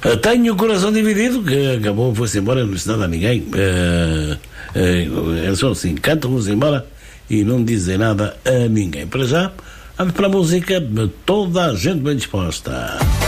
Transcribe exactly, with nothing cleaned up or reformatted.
Uh, tenho o coração dividido, que acabou, foi-se embora, não disse nada a ninguém. Uh, uh, eles são assim, cantam-nos embora e não dizem nada a ninguém. Para já, vamos para a música, toda a gente bem disposta.